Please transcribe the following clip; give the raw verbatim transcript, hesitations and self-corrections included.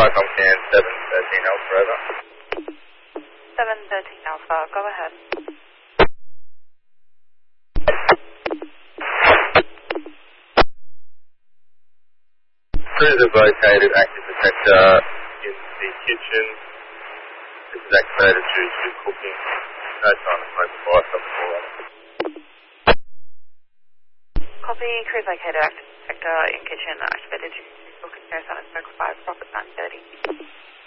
Viacom Can seven thirteen Alpha, over. seven thirteen Alpha, go ahead. Crews have located active detector in the kitchen. This is activated due to cooking. No sign of smoke or fire stopping all. Copy, crews located active detector in kitchen, activated due to cooking, no sign of smoke or fire stop at nine thirty.